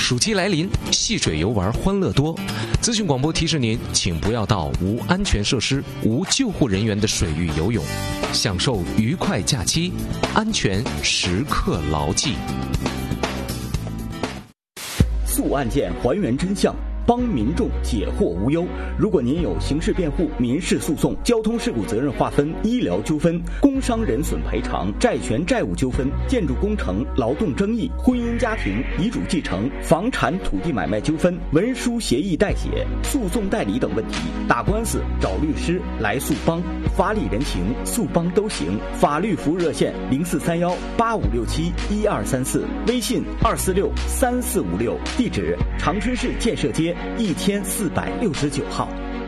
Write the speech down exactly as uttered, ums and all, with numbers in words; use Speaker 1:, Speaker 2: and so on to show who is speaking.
Speaker 1: 暑期来临，戏水游玩欢乐多。资讯广播提示您，请不要到无安全设施、无救护人员的水域游泳，享受愉快假期，安全时刻牢记。
Speaker 2: 诉案件，还原真相，帮民众解惑无忧。如果您有刑事辩护、民事诉讼、交通事故责任划分、医疗纠纷、工伤人损赔偿、债权债务纠纷、建筑工程、劳动争议、婚姻家庭、遗嘱继承、房产土地买卖纠纷、文书协议代写、诉讼代理等问题，打官司找律师来诉帮，法理人情诉帮都行。法律服务热线零四三幺八五六七一二三四，微信二四六三四五六，地址长春市建设街一千四百六十九号。